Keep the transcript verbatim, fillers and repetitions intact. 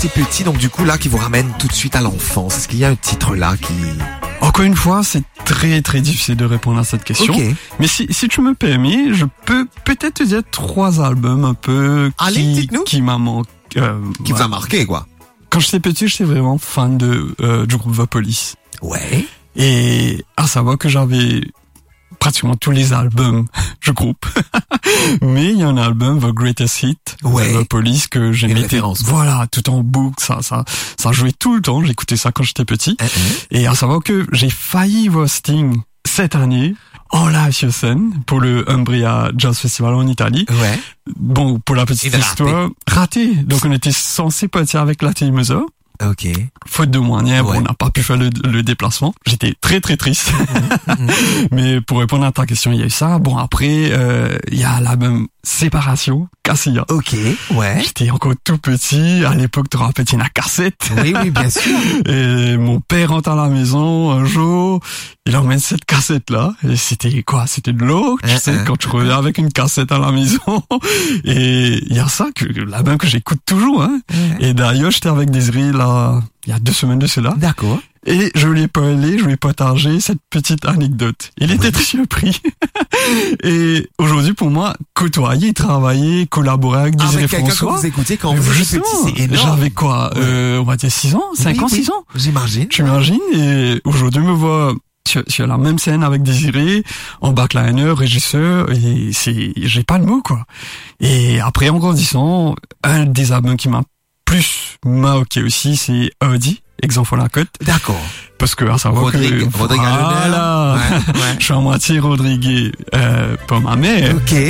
C'est petit, donc du coup là qui vous ramène tout de suite à l'enfance. Est-ce qu'il y a un titre là qui... Encore une fois, c'est très très difficile de répondre à cette question. Okay. Mais si, si tu me permets, je peux peut-être te dire trois albums un peu Allez, qui, dites-nous. qui m'a manqué. Euh, Qui ouais. vous a marqué, quoi. Quand j'étais petit, j'étais vraiment fan de euh, du groupe The Police. Ouais. Et à savoir que j'avais pratiquement tous les albums du groupe. Mais il y a un album, The Greatest Hit, Ouais. de The Police, que j'ai Une mis référence, quoi. voilà, tout en boucle, ça, ça, ça jouait tout le temps, j'écoutais ça quand j'étais petit. Uh-huh. Et à savoir que j'ai failli voir Sting cette année, en live sur scène, pour le Umbria Jazz Festival en Italie. Ouais. Bon, pour la petite Il a histoire, raté. Donc on était censé partir avec la Télémusa. Ok. Faute de moyens, Ouais. on n'a pas pu faire le, le déplacement. J'étais très très triste. Mais pour répondre à ta question, il y a eu ça. Bon, après, euh, il y a l'album Séparation, Cassia. Ok. Ouais. J'étais encore tout petit. À l'époque, tu te rappelles, il y a une cassette. Oui, oui, bien sûr. Et mon père rentre à la maison un jour, il emmène cette cassette-là. Et c'était quoi? C'était de l'eau, tu Hein, sais, hein. quand tu reviens avec une cassette à la maison. Et il y a ça, que l'album que j'écoute toujours, hein. Ouais. Et d'ailleurs, j'étais avec Désiré, là, il y a deux semaines de cela. D'accord. Et je lui ai parlé, je lui ai partagé cette petite anecdote. Il était très surpris. Et aujourd'hui, pour moi, côtoyer, travailler, collaborer avec Ah, Désiré avec quelqu'un que François. vous écoutiez quand mais vous étiez justement, petit, c'est énorme. j'avais quoi, Ouais. euh, on va dire six ans, cinq Oui, ans, oui. six ans. J'imagine. Tu imagines? Et aujourd'hui, me vois sur, sur la même scène avec Désiré, en backliner, régisseur, et c'est, j'ai pas le mot, quoi. Et après, en grandissant, un des albums qui m'a plus marqué aussi, c'est Audi, Exemple la côte. D'accord. Parce que, à savoir Rodrigue, que, Rodrigue à l'honneur. voilà. Ouais, ouais. Je suis à moitié Rodrigue, euh, pour ma mère. Ok.